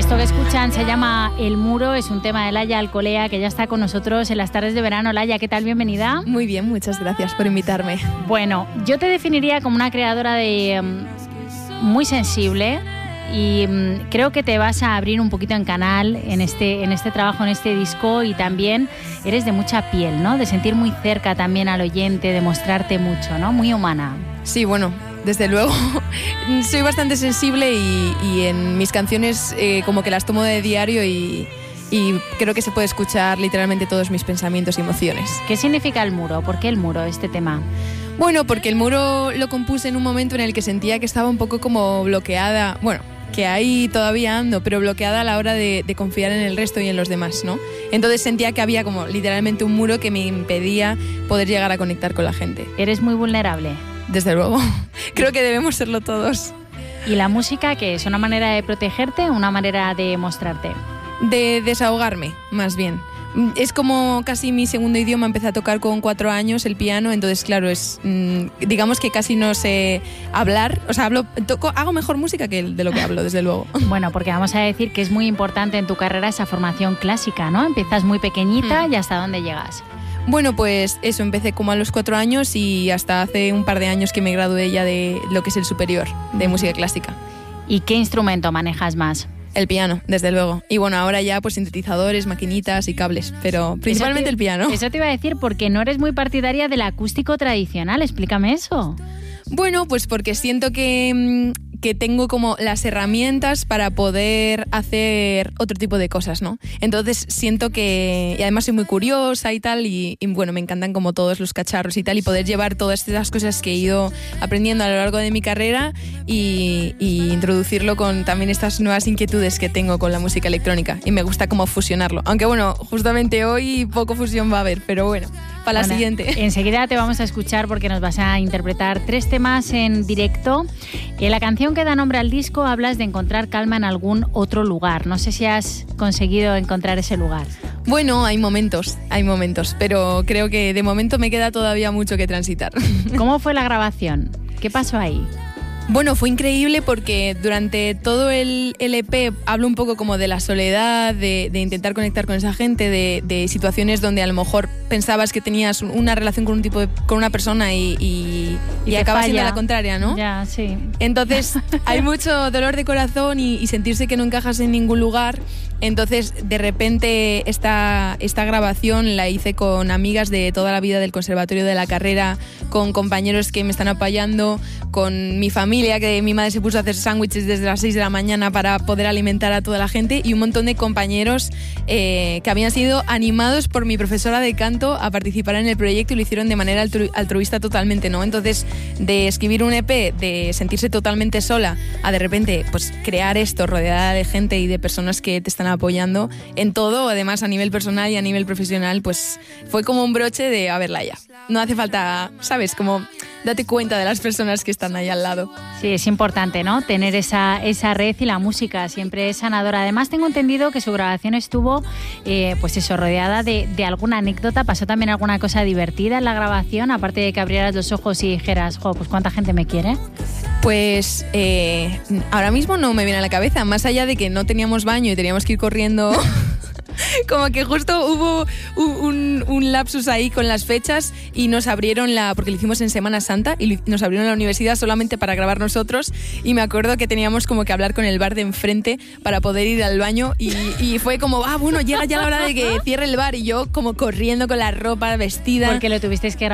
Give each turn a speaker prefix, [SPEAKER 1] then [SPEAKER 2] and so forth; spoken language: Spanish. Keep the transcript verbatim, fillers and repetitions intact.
[SPEAKER 1] Esto que escuchan se llama El Muro, es un tema de Laia Alcolea, que ya está con nosotros en las tardes de verano. Laia, ¿qué tal? Bienvenida.
[SPEAKER 2] Muy bien, muchas gracias por invitarme.
[SPEAKER 1] Bueno, yo te definiría como una creadora de um, muy sensible y um, creo que te vas a abrir un poquito en canal en este, en este trabajo, en este disco, y también eres de mucha piel, ¿no? De sentir muy cerca también al oyente, de mostrarte mucho, ¿no? Muy humana.
[SPEAKER 2] Sí, bueno, desde luego. Soy bastante sensible y, y en mis canciones eh, como que las tomo de diario y, y creo que se puede escuchar literalmente todos mis pensamientos y emociones.
[SPEAKER 1] ¿Qué significa El Muro? ¿Por qué El Muro, este tema?
[SPEAKER 2] Bueno, porque El Muro lo compuse en un momento en el que sentía que estaba un poco como bloqueada, bueno, que ahí todavía ando, pero bloqueada a la hora de, de confiar en el resto y en los demás, ¿no? Entonces sentía que había como literalmente un muro que me impedía poder llegar a conectar con la gente.
[SPEAKER 1] ¿Eres muy vulnerable?
[SPEAKER 2] Desde luego. Creo que debemos serlo todos.
[SPEAKER 1] ¿Y la música qué es? ¿Una manera de protegerte o una manera de mostrarte?
[SPEAKER 2] De desahogarme, más bien. Es como casi mi segundo idioma, empecé a tocar con cuatro años el piano, entonces claro, es digamos que casi no sé hablar, o sea, hablo, toco, hago mejor música que de lo que hablo, desde luego.
[SPEAKER 1] Bueno, porque vamos a decir que es muy importante en tu carrera esa formación clásica, ¿no? Empiezas muy pequeñita mm. y ¿hasta dónde llegas?
[SPEAKER 2] Bueno, pues eso, empecé como a los cuatro años y hasta hace un par de años que me gradué ya de lo que es el superior de música clásica.
[SPEAKER 1] ¿Y qué instrumento manejas más?
[SPEAKER 2] El piano, desde luego. Y bueno, ahora ya pues sintetizadores, maquinitas y cables, pero principalmente
[SPEAKER 1] te,
[SPEAKER 2] el piano.
[SPEAKER 1] Eso te iba a decir, porque no eres muy partidaria del acústico tradicional. Explícame eso.
[SPEAKER 2] Bueno, pues porque siento que, que tengo como las herramientas para poder hacer otro tipo de cosas, ¿no? Entonces siento que... Y además soy muy curiosa y tal, y, y bueno, me encantan como todos los cacharros y tal, y poder llevar todas estas cosas que he ido aprendiendo a lo largo de mi carrera y, y introducirlo con también estas nuevas inquietudes que tengo con la música electrónica. Y me gusta como fusionarlo. Aunque bueno, justamente hoy poco fusión va a haber, pero bueno, para
[SPEAKER 1] bueno,
[SPEAKER 2] la siguiente.
[SPEAKER 1] Enseguida te vamos a escuchar porque nos vas a interpretar tres temas en directo. En la canción que da nombre al disco hablas de encontrar calma en algún otro lugar. No sé si has conseguido encontrar ese lugar.
[SPEAKER 2] Bueno, hay momentos, hay momentos, pero creo que de momento me queda todavía mucho que transitar.
[SPEAKER 1] ¿Cómo fue la grabación? ¿Qué pasó ahí?
[SPEAKER 2] Bueno, fue increíble porque durante todo el, el E P hablo un poco como de la soledad, de, de intentar conectar con esa gente, de, de situaciones donde a lo mejor pensabas que tenías una relación con un tipo de, con una persona y, y, y, y acaba siendo la contraria, ¿no?
[SPEAKER 1] Ya, sí.
[SPEAKER 2] Entonces hay mucho dolor de corazón y, y sentirse que no encajas en ningún lugar. Entonces, de repente, esta, esta grabación la hice con amigas de toda la vida del conservatorio, de la carrera, con compañeros que me están apoyando, con mi familia, que mi madre se puso a hacer sándwiches desde las seis de la mañana para poder alimentar a toda la gente, y un montón de compañeros eh, que habían sido animados por mi profesora de canto a participar en el proyecto y lo hicieron de manera altru- altruista totalmente, ¿no? Entonces, de escribir un E P, de sentirse totalmente sola, a de repente pues crear esto rodeada de gente y de personas que te están apoyando en todo, además a nivel personal y a nivel profesional, pues fue como un broche de, a ver, Laia, no hace falta, ¿sabes? Como date cuenta de las personas que están ahí al lado.
[SPEAKER 1] Sí, es importante, ¿no? Tener esa, esa red, y la música siempre es sanadora. Además, tengo entendido que su grabación estuvo, eh, pues eso, rodeada de, de alguna anécdota. ¿Pasó también alguna cosa divertida en la grabación? Aparte de que abrieras los ojos y dijeras, jo, pues ¿cuánta gente me quiere?
[SPEAKER 2] Pues eh, ahora mismo no me viene a la cabeza, más allá de que no teníamos baño y teníamos que ir corriendo... Como que justo hubo un, un lapsus ahí con las fechas y nos abrieron la... Porque lo hicimos en Semana Santa y nos abrieron la universidad solamente para grabar nosotros, y me acuerdo que teníamos como que hablar con el bar de enfrente para poder ir al baño y, y fue como, ah, bueno, llega ya la hora de que cierre el bar, y yo como corriendo con la ropa vestida.
[SPEAKER 1] Porque lo tuvisteis que grabar